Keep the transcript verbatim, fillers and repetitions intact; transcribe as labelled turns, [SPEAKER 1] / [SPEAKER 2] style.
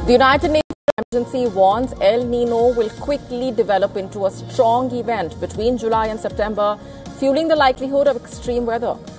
[SPEAKER 1] The United Nations Emergency warns El Nino will quickly develop into a strong event between July and September, fueling the likelihood of extreme weather.